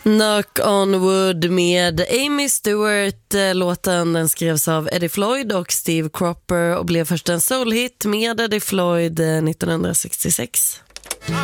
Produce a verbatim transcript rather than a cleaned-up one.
Knock on Wood med Amy Stewart. Låten den skrevs av Eddie Floyd och Steve Cropper och blev först en soulhit med Eddie Floyd nittonhundrasextiosex.